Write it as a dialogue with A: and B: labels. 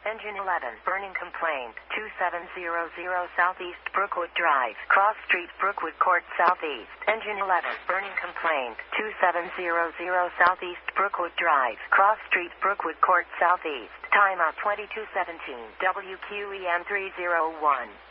A: Engine 11, burning complaint, 2700 Southeast Brookwood Drive, Cross Street, Brookwood Court, Southeast. Engine 11, burning complaint, 2700 Southeast Brookwood Drive, Cross Street, Brookwood Court, Southeast. Timeout 2217, WQEM 301.